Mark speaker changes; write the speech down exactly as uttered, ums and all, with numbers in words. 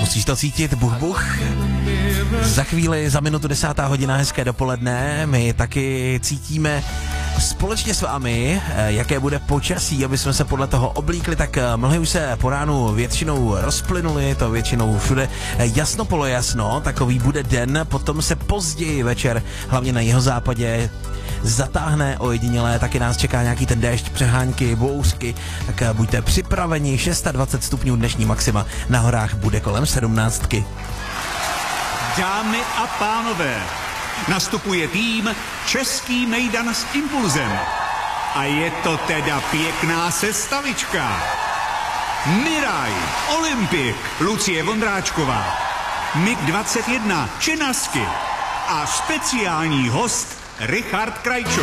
Speaker 1: Musíš to cítit, buch, buch. Za chvíli, za minutu desátá hodina, hezké dopoledne. My taky cítíme společně s vámi, jaké bude počasí, aby jsme se podle toho oblíkli, tak mlhy už se po ránu většinou rozplynuly, to většinou všude jasno polojasno, takový bude den, potom se později večer, hlavně na jihozápadě, zatáhne ojedinělé, taky nás čeká nějaký ten déšť, přehánky, bouřky, tak buďte připraveni, dvacet šest stupňů dnešní maxima, na horách bude kolem sedmnáctky.
Speaker 2: Dámy a pánové, nastupuje tým Český mejdan s impulzem. A je to teda pěkná sestavička. Miraj, Olympik, Lucie Vondráčková, Mig dvacet jedna, Činasky a speciální host Richard Krajčo.